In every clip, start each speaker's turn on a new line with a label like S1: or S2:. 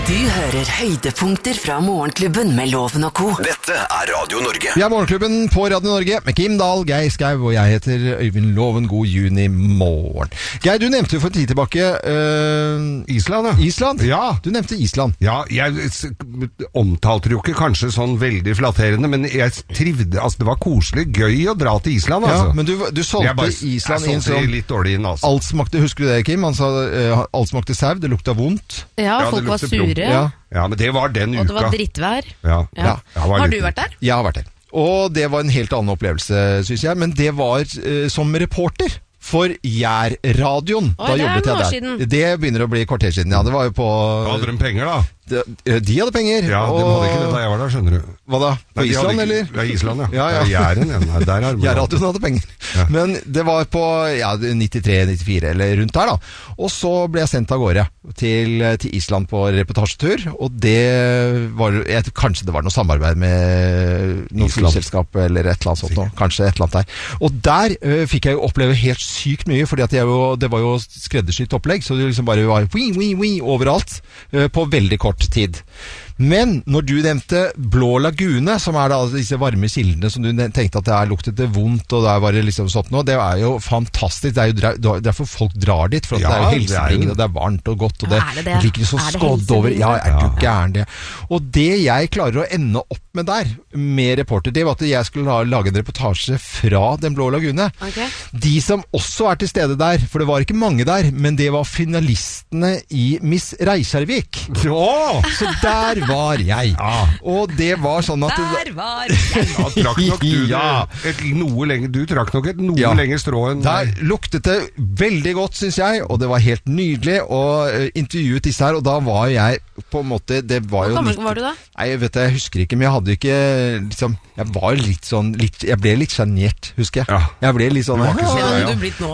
S1: Du hører høydepunkter fra Morgenklubben med Loven og Co.
S2: Dette Radio Norge.
S3: Vi Morgenklubben på Radio Norge med Kim Dahl, Geir Skau, og jeg heter Øyvind Loven. God juni morgen. Geir, du nevnte jo for en tid tilbake
S4: Island, ja.
S3: Island?
S4: Ja.
S3: Du nevnte Island.
S4: Ja, jeg omtalte det jo ikke kanskje sånn veldig flatterende, men jeg trivde, altså det var koselig, gøy å dra til Island, altså.
S3: Ja, men du solgte Island i en sånn
S4: litt dårlig inn, altså.
S3: alt smakte, husker du det, Kim? Han sa alt smakte sau, det lukta vondt.
S5: Ja, folk var sure.
S3: Ja.
S4: Ja, men det var den uka.
S5: Og det var drittvær.
S4: Ja.
S5: Har du vært der?
S3: Jeg har vært der. Og det var en helt annen opplevelse, synes jeg. Men det var som reporter for Jærradioen. Da jobbet jeg der.
S5: Siden.
S3: Det begynner å bli kvarter siden, ja. Det var jo på...
S4: Hadde de penger, da?
S3: De hadde penger.
S4: Ja, de hadde ikke det da jeg var der, skjønner du.
S3: Hva da? På Island, eller?
S4: Ja, Island, ja.
S3: Ja.
S4: Jæren, ja. Nei, der har
S3: Jærradioen hadde penger. Ja. Men det var på 93-94 eller rundt der da. Og så ble jeg sendt av gårde til Island på reportasjetur, og det var, kanskje det var noe samarbeid med noe flyselskap eller et eller annet sånt nå. Kanskje et eller annet der. Og der fikk jeg jo oppleve helt sykt mye, fordi at det var jo skreddersytt opplegg, så det liksom bare var overalt på veldig kort tid. Men når du nevnte Blå Lagune, som da disse varme kildene som du tenkte at det luktet det vondt, og der var det liksom sånt nå, det jo fantastisk. Det jo derfor folk drar dit, for at det jo helsebringende, og det varmt og godt, og det ligger så skodd over. Ja, du gæren det. Og det jeg klarer å ende opp med der, med reporter, det var at jeg skulle lage en reportasje fra Den Blå Lagune. Okay. De som også til stede der, for det var ikke mange der, men det var finalistene i Miss Reykjavik. Så der var jeg. Ja. Og det var sånn at...
S5: Der var jeg!
S4: Ja, trakk nok du trakk nok et noe lenger strå enn...
S3: Der luktet det veldig godt, synes jeg, og det var helt nydelig å intervjuet disse her, og da var jeg på en måte... Hvor
S5: gammel var du da?
S3: Nei, jeg husker ikke, men jeg hadde ikke liksom... Jeg var litt sånn... jeg ble litt genert, husker jeg. Ja. Jeg ble litt sånn...
S5: Det hadde du blitt nå.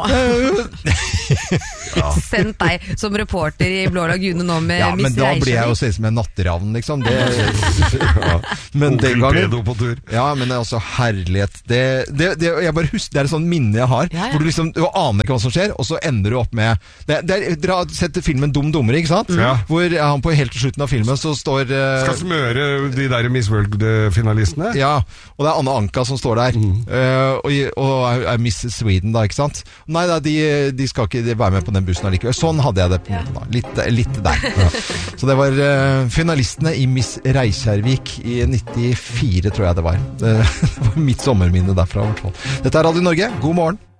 S5: Sendt deg som reporter i Blå Lagune nå med Miss Reykjavik.
S3: Ja, men da ble jeg jo sett som en natteravn, liksom. Men den gangen... Ja, men altså, herlighet. Jeg bare husker, det et sånn minne jeg har, hvor du liksom, du aner ikke hva som skjer, og så ender du opp med... Dere har sett filmen Dum Dummere, ikke sant? Ja. Hvor han på helt til slutten av filmen så står...
S4: Skal smøre de der Miss World-finalistene?
S3: Ja, og det Anne Anka som står der, og Miss Sweden da, ikke sant? Nei, de skal ikke være med på den bussen allikevel. Sånn hadde jeg det på en måte, litt der. Ja. Så det var finalistene i Miss Reykjavik i 94, tror jeg det var. Det var mitt sommerminne derfra, i hvert fall. Dette Radio Norge, god morgen.